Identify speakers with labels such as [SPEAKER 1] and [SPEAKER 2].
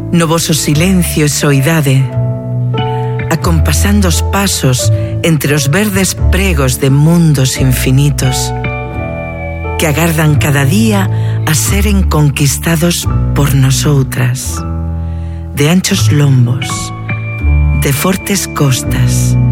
[SPEAKER 1] No voso silencio e soidade, acompasando os pasos entre os verdes pregos de mundos infinitos que agardan cada día a seren conquistados por nosoutras, de anchos lombos, de fortes costas,